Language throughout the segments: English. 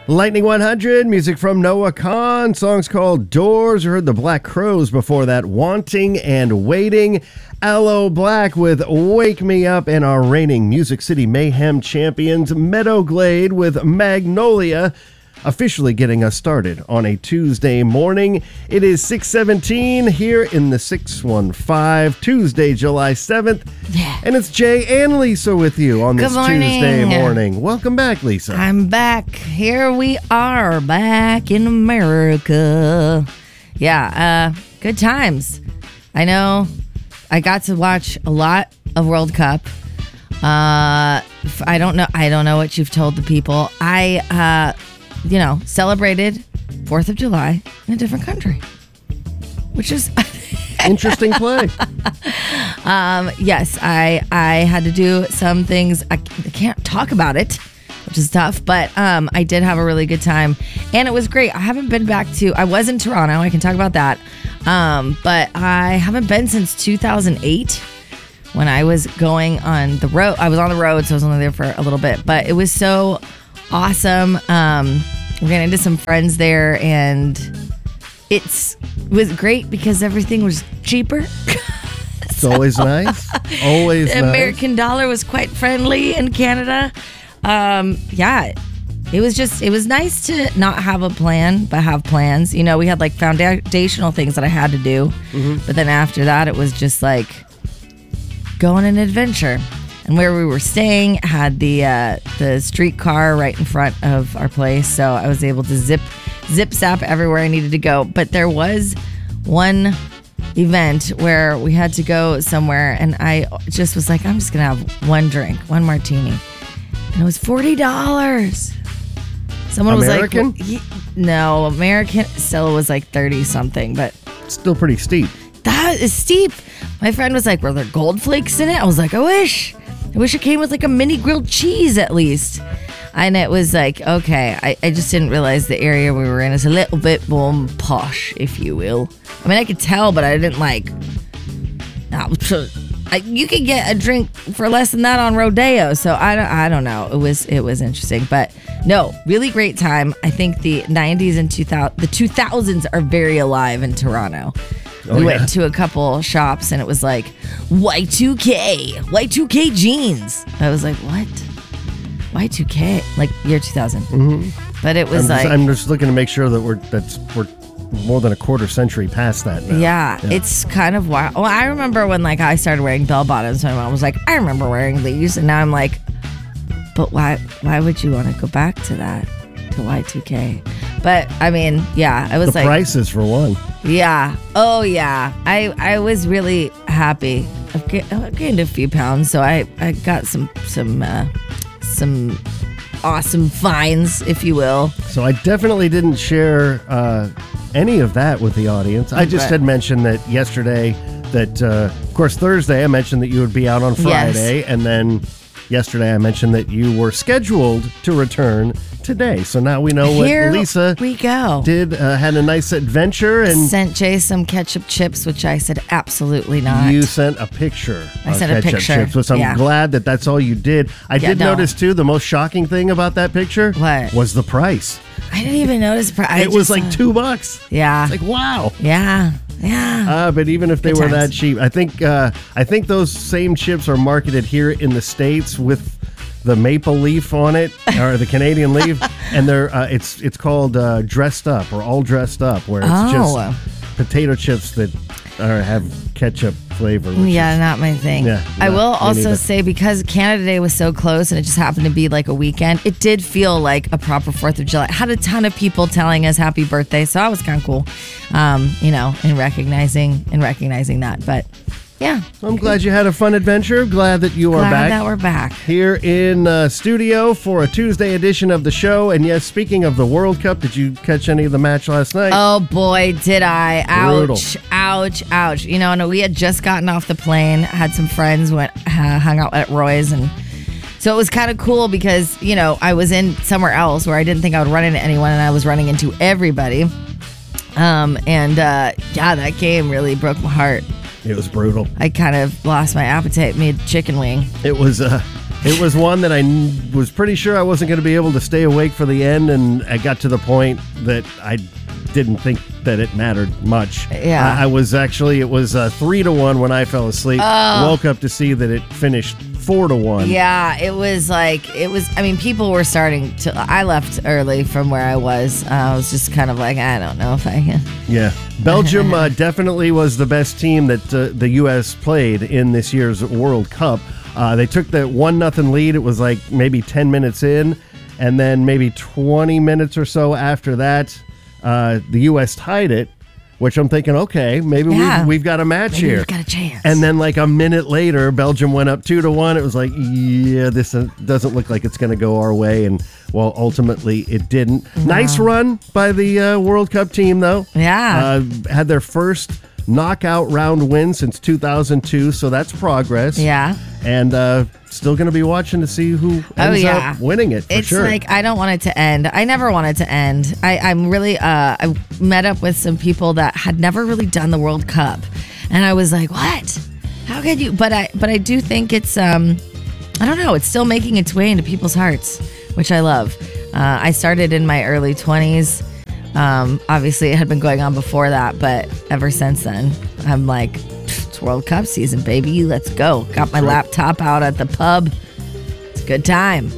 Lightning 100, music from Noah Kahan, songs called Doors. You heard the Black Crowes before that, Wanting and Waiting. Aloe Blacc with Wake Me Up, and our reigning Music City Mayhem champions, Meadow Glade with Magnolia, officially getting us started on a Tuesday morning. It is 6:17 here in the 615, Tuesday, July 7th. Yeah. And it's Jay and Lisa with you on this Tuesday morning. Welcome back, Lisa. I'm back. Here we are, back in America. Yeah, good times. I know I got to watch a lot of World Cup. I don't know what you've told the people. I celebrated 4th of July in a different country, which is interesting play. Yes, I had to do some things. I can't talk about it, which is tough, but I did have a really good time, and it was great. I haven't been back I was in Toronto. I can talk about that, but I haven't been since 2008 when I was going on the road. I was on the road, so I was only there for a little bit, but it was so awesome. We ran into some friends there, and it was great because everything was cheaper. It's always nice. Always the nice. American dollar was quite friendly in Canada. It was nice to not have a plan, but have plans. You know, we had like foundational things that I had to do. Mm-hmm. But then after that, it was just like go on an adventure. And where we were staying had the streetcar right in front of our place. So I was able to zip zap everywhere I needed to go. But there was one event where we had to go somewhere, and I just was like, I'm just gonna have one drink, one martini, and it was $40. Someone American? was like, no, American. Stella was like 30 something, but still pretty steep. That is steep. My friend was like, were there gold flakes in it? I was like, I wish it came with like a mini grilled cheese at least. And it was like, okay, I just didn't realize the area we were in is a little bit more posh, if you will. I mean, I could tell, but I didn't like. You could get a drink for less than that on Rodeo, so I don't know. It was interesting, but no, really great time. I think the 90s and the 2000s are very alive in Toronto. We went to a couple shops, and it was like Y2K jeans. I was like, what? Y2K, like year 2000. Mm-hmm. But it was I'm just looking to make sure that we're more than a quarter century past that now. Yeah, it's kind of wild. Well, I remember when like I started wearing bell bottoms, and my mom was like, I remember wearing these, and now I'm like, but why would you want to go back to that, to Y2K? But I mean, yeah, I was the prices for one. Yeah. Oh yeah. I was really happy. I've gained a few pounds, so I got some awesome finds, if you will. So I definitely didn't share any of that with the audience. I just had mentioned that yesterday that, of course, Thursday I mentioned that you would be out on Friday, and then yesterday I mentioned that you were scheduled to return today. So now we know what Lisa did. Had a nice adventure and sent Jay some ketchup chips, which I said absolutely not. You sent a picture. I sent a picture, chips, which I'm glad that that's all you did. I did notice too. The most shocking thing about that picture was the price. I didn't even notice the price. It was like $2. Yeah. It's like wow. Yeah. Yeah. But even if they were that cheap, I think those same chips are marketed here in the States with the maple leaf on it, or the Canadian leaf, and they're it's called dressed up, or all dressed up, where it's just potato chips that have ketchup flavor. Not my thing. Yeah, I will also say, because Canada Day was so close and it just happened to be like a weekend, it did feel like a proper 4th of July. Had a ton of people telling us happy birthday, so that was kind of cool, in recognizing that. But yeah, I'm glad you had a fun adventure. Glad that you are back. Glad that we're back here in studio for a Tuesday edition of the show. And yes, speaking of the World Cup, did you catch any of the match last night? Oh boy, did I! Brutal. Ouch! You know, no, we had just gotten off the plane, had some friends, hung out at Roy's, and so it was kind of cool because I was in somewhere else where I didn't think I would run into anyone, and I was running into everybody. That game really broke my heart. It was brutal. I kind of lost my appetite, made chicken wing. It was It was one that I was pretty sure I wasn't going to be able to stay awake for the end, and I got to the point that I didn't think that it mattered much. Yeah. It was 3-1 when I fell asleep. Woke up to see that it finished 4-1. Yeah, I mean, people were starting to, I left early from where I was. I was just kind of like, I don't know if I can. Yeah. Belgium definitely was the best team that the U.S. played in this year's World Cup. They took the 1-0 lead. It was like maybe 10 minutes in, and then maybe 20 minutes or so after that, the U.S. tied it, which I'm thinking, okay, maybe we've got a match here. We've got a chance. And then like a minute later, Belgium went up 2-1. It was like, yeah, this doesn't look like it's going to go our way. And, well, ultimately it didn't. No. Nice run by the World Cup team, though. Yeah. Had their first knockout round win since 2002, so that's progress. Yeah. And still going to be watching to see who ends up winning it, for sure. It's like, I don't want it to end. I never want it to end. I'm really, I met up with some people that had never really done the World Cup. And I was like, what? How could you? But I do think it's, I don't know, it's still making its way into people's hearts, which I love. I started in my early 20s. Obviously, it had been going on before that, but ever since then, I'm like, it's World Cup season, baby. Let's go. Got my laptop out at the pub. It's a good time.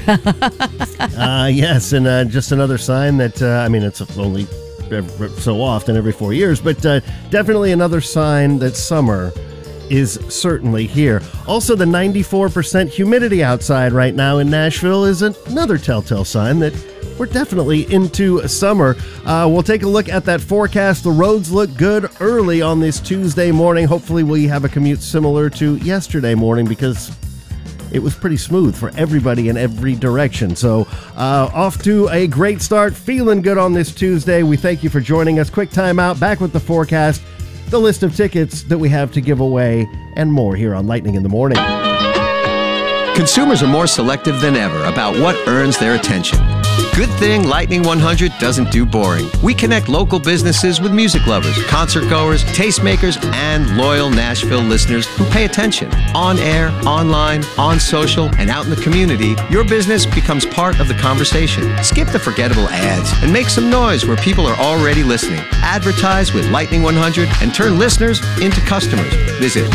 Yes, and just another sign that, I mean, it's only so often, every 4 years, but definitely another sign that summer is certainly here. Also, the 94% humidity outside right now in Nashville is another telltale sign that we're definitely into summer. We'll take a look at that forecast. The roads look good early on this Tuesday morning. Hopefully we have a commute similar to yesterday morning, because it was pretty smooth for everybody in every direction. So off to a great start. Feeling good on this Tuesday. We thank you for joining us. Quick time out. Back with the forecast, the list of tickets that we have to give away, and more here on Lightning in the Morning. Consumers are more selective than ever about what earns their attention. Good thing Lightning 100 doesn't do boring. We connect local businesses with music lovers, concert goers, tastemakers, and loyal Nashville listeners who pay attention. On air, online, on social, and out in the community, your business becomes part of the conversation. Skip the forgettable ads and make some noise where people are already listening. Advertise with Lightning 100 and turn listeners into customers. Visit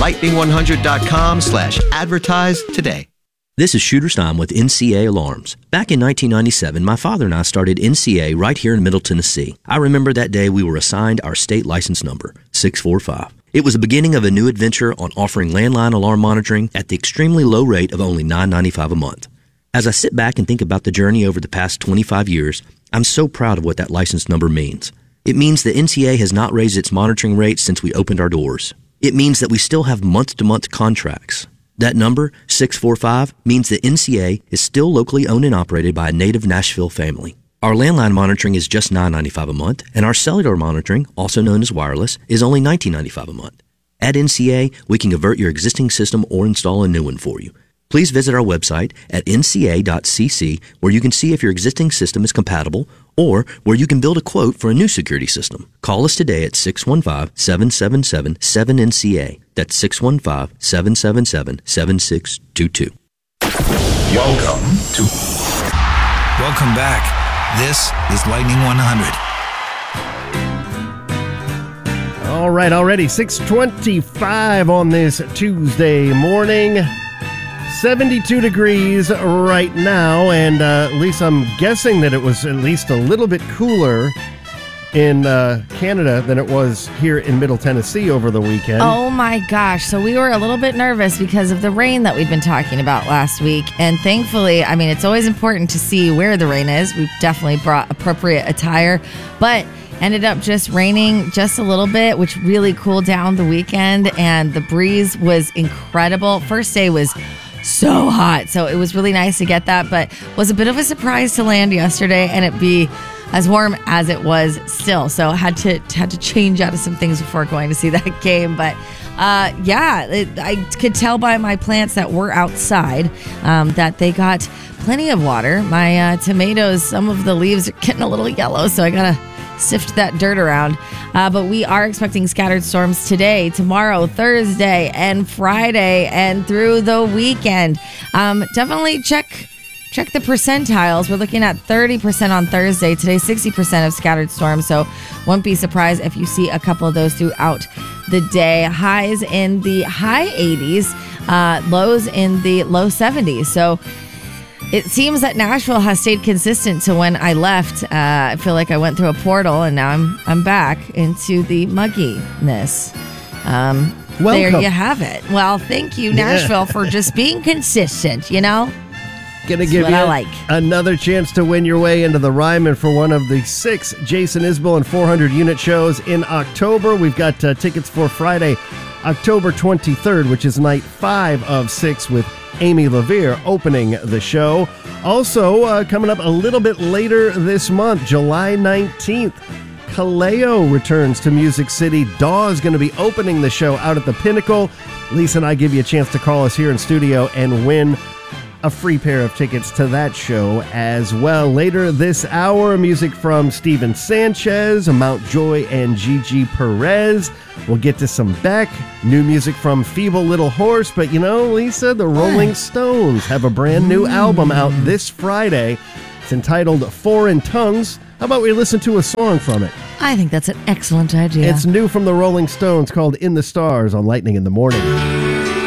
lightning100.com/advertise today. This is Shooter Stein with NCA Alarms. Back in 1997, my father and I started NCA right here in Middle Tennessee. I remember that day we were assigned our state license number, 645. It was the beginning of a new adventure on offering landline alarm monitoring at the extremely low rate of only $9.95 a month. As I sit back and think about the journey over the past 25 years, I'm so proud of what that license number means. It means that NCA has not raised its monitoring rates since we opened our doors. It means that we still have month-to-month contracts. That number, 645, means that NCA is still locally owned and operated by a native Nashville family. Our landline monitoring is just $9.95 a month, and our cellular monitoring, also known as wireless, is only $19.95 a month. At NCA, we can convert your existing system or install a new one for you. Please visit our website at nca.cc, where you can see if your existing system is compatible or where you can build a quote for a new security system. Call us today at 615-777-7NCA. That's 615-777-7622. Welcome back. This is Lightning 100. All right, already 6:25 on this Tuesday morning. 72 degrees right now, and at least I'm guessing that it was at least a little bit cooler in Canada than it was here in Middle Tennessee over the weekend. Oh my gosh. So we were a little bit nervous because of the rain that we've been talking about last week. And thankfully, I mean, it's always important to see where the rain is. We've definitely brought appropriate attire, but ended up just raining just a little bit, which really cooled down the weekend. And the breeze was incredible. First day was so hot, so it was really nice to get that, but was a bit of a surprise to land yesterday and it be as warm as it was still. So had to change out of some things before going to see that game. But I could tell by my plants that were outside that they got plenty of water. My tomatoes, some of the leaves are getting a little yellow, so I gotta sift that dirt around. But we are expecting scattered storms today, tomorrow, Thursday, and Friday, and through the weekend. Definitely check the percentiles. We're looking at 30% on Thursday. Today, 60% of scattered storms. So won't be surprised if you see a couple of those throughout the day. Highs in the high 80s, lows in the low 70s. So it seems that Nashville has stayed consistent to when I left. I feel like I went through a portal and now I'm back into the mugginess. There you have it. Well, thank you, Nashville, for just being consistent, you know? Gonna give you another chance to win your way into the Ryman for one of the 6 Jason Isbell and 400 unit shows in October. We've got tickets for Friday, October 23rd, which is night 5 of 6 with Amy LaVere opening the show. Also, coming up a little bit later this month, July 19th, Kaleo returns to Music City. Dawes going to be opening the show out at the Pinnacle. Lisa and I give you a chance to call us here in studio and win a free pair of tickets to that show as well. Later this hour, music from Steven Sanchez, Mount Joy, and Gigi Perez. We'll get to some Beck, new music from Feeble Little Horse. But you know, Lisa, the Rolling Stones have a brand new album out this Friday. It's entitled Foreign Tongues. How about we listen to a song from it? I think that's an excellent idea. It's new from the Rolling Stones called In the Stars on Lightning in the Morning.